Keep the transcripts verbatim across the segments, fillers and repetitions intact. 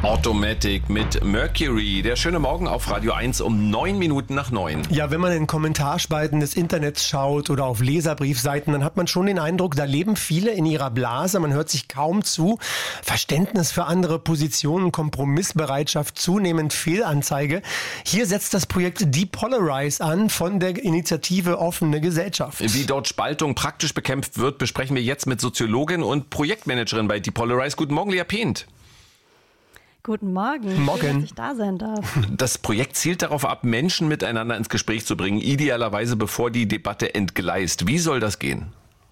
Automatic mit Mercury. Der schöne Morgen auf Radio eins um neun Minuten nach neun. Ja, wenn man in Kommentarspalten des Internets schaut oder auf Leserbriefseiten, dann hat man schon den Eindruck, da leben viele in ihrer Blase, man hört sich kaum zu. Verständnis für andere Positionen, Kompromissbereitschaft, zunehmend Fehlanzeige. Hier setzt das Projekt Depolarize an von der Initiative Offene Gesellschaft. Wie dort Spaltung praktisch bekämpft wird, besprechen wir jetzt mit Soziologin und Projektmanagerin bei Depolarize. Guten Morgen, Lea Pehnt. Guten Morgen. Morgen. Schön, dass ich da sein darf. Das Projekt zielt darauf ab, Menschen miteinander ins Gespräch zu bringen, idealerweise bevor die Debatte entgleist. Wie soll das gehen?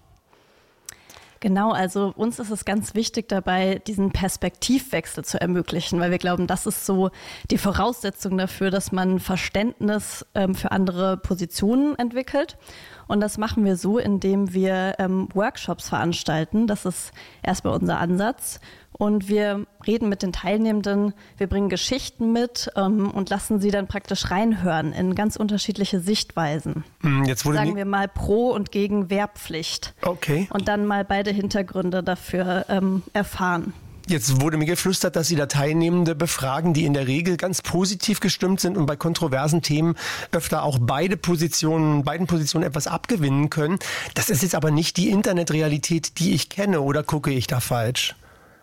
Genau, also uns ist es ganz wichtig dabei, diesen Perspektivwechsel zu ermöglichen, weil wir glauben, das ist so die Voraussetzung dafür, dass man Verständnis ähm, für andere Positionen entwickelt. Und das machen wir so, indem wir ähm, Workshops veranstalten. Das ist erstmal unser Ansatz. Und wir reden mit den Teilnehmenden, wir bringen Geschichten mit ähm, und lassen sie dann praktisch reinhören in ganz unterschiedliche Sichtweisen. Jetzt wurde Sagen wir mal Pro- und gegen Wehrpflicht. Okay. Und dann mal beide Hintergründe dafür ähm, erfahren. Jetzt wurde mir geflüstert, dass Sie da Teilnehmende befragen, die in der Regel ganz positiv gestimmt sind und bei kontroversen Themen öfter auch beide Positionen, beiden Positionen etwas abgewinnen können. Das ist jetzt aber nicht die Internetrealität, die ich kenne, oder gucke ich da falsch?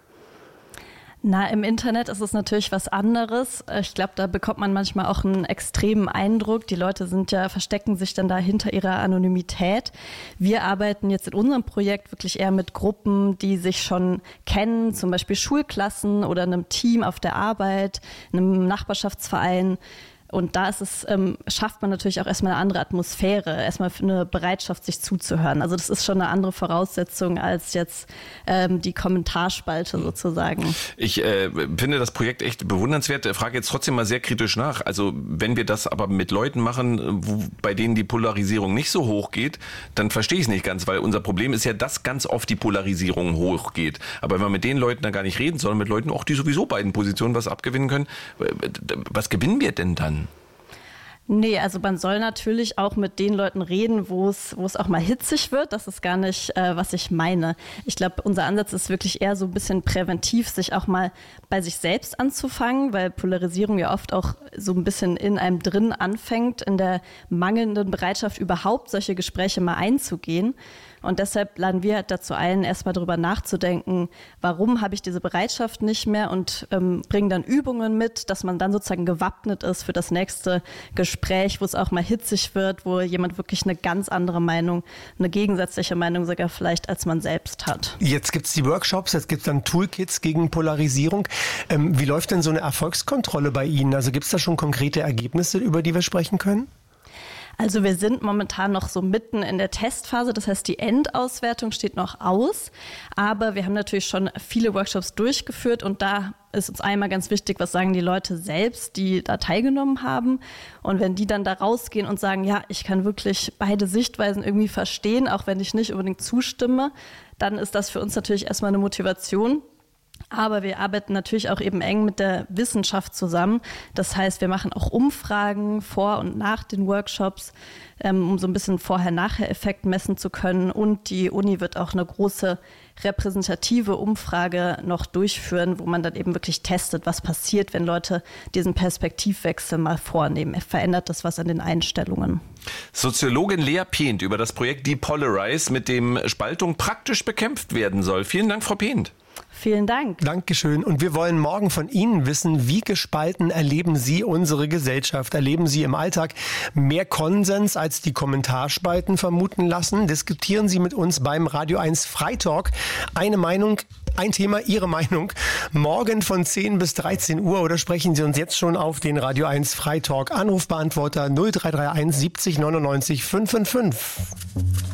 Na, im Internet ist es natürlich was anderes. Ich glaube, da bekommt man manchmal auch einen extremen Eindruck. Die Leute sind ja, verstecken sich dann da hinter ihrer Anonymität. Wir arbeiten jetzt in unserem Projekt wirklich eher mit Gruppen, die sich schon kennen, zum Beispiel Schulklassen oder einem Team auf der Arbeit, einem Nachbarschaftsverein. Und da ist es, ähm, schafft man natürlich auch erstmal eine andere Atmosphäre, erstmal eine Bereitschaft, sich zuzuhören. Also das ist schon eine andere Voraussetzung als jetzt ähm, die Kommentarspalte sozusagen. Ich äh, finde das Projekt echt bewundernswert. Ich frage jetzt trotzdem mal sehr kritisch nach. Also wenn wir das aber mit Leuten machen, wo, bei denen die Polarisierung nicht so hoch geht, dann verstehe ich es nicht ganz, weil unser Problem ist ja, dass ganz oft die Polarisierung hochgeht. Aber wenn wir mit den Leuten dann gar nicht reden, sondern mit Leuten auch, die sowieso beiden Positionen was abgewinnen können, was gewinnen wir denn dann? Nee, also man soll natürlich auch mit den Leuten reden, wo es wo es auch mal hitzig wird. Das ist gar nicht, äh, was ich meine. Ich glaube, unser Ansatz ist wirklich eher so ein bisschen präventiv, sich auch mal bei sich selbst anzufangen, weil Polarisierung ja oft auch so ein bisschen in einem drin anfängt, in der mangelnden Bereitschaft, überhaupt solche Gespräche mal einzugehen. Und deshalb laden wir halt dazu ein, erstmal darüber nachzudenken, warum habe ich diese Bereitschaft nicht mehr, und ähm, bringen dann Übungen mit, dass man dann sozusagen gewappnet ist für das nächste Gespräch, wo es auch mal hitzig wird, wo jemand wirklich eine ganz andere Meinung, eine gegensätzliche Meinung sogar vielleicht als man selbst hat. Jetzt gibt's die Workshops, jetzt gibt's dann Toolkits gegen Polarisierung. Ähm, wie läuft denn so eine Erfolgskontrolle bei Ihnen? Also gibt's da schon konkrete Ergebnisse, über die wir sprechen können? Also wir sind momentan noch so mitten in der Testphase, das heißt, die Endauswertung steht noch aus, aber wir haben natürlich schon viele Workshops durchgeführt und da ist uns einmal ganz wichtig, was sagen die Leute selbst, die da teilgenommen haben, und wenn die dann da rausgehen und sagen, ja, ich kann wirklich beide Sichtweisen irgendwie verstehen, auch wenn ich nicht unbedingt zustimme, dann ist das für uns natürlich erstmal eine Motivation. Aber wir arbeiten natürlich auch eben eng mit der Wissenschaft zusammen. Das heißt, wir machen auch Umfragen vor und nach den Workshops, um so ein bisschen Vorher-Nachher-Effekt messen zu können. Und die Uni wird auch eine große repräsentative Umfrage noch durchführen, wo man dann eben wirklich testet, was passiert, wenn Leute diesen Perspektivwechsel mal vornehmen. Verändert das was an den Einstellungen? Soziologin Lea Pehnt über das Projekt Depolarize, mit dem Spaltung praktisch bekämpft werden soll. Vielen Dank, Frau Pehnt. Vielen Dank. Dankeschön. Und wir wollen morgen von Ihnen wissen, wie gespalten erleben Sie unsere Gesellschaft? Erleben Sie im Alltag mehr Konsens, als die Kommentarspalten vermuten lassen? Diskutieren Sie mit uns beim Radio eins Freitalk. Eine Meinung, ein Thema, Ihre Meinung. Morgen von zehn bis dreizehn Uhr, oder sprechen Sie uns jetzt schon auf den Radio eins Freitalk Anrufbeantworter null drei drei eins siebzig neunundneunzig fünfundfünfzig.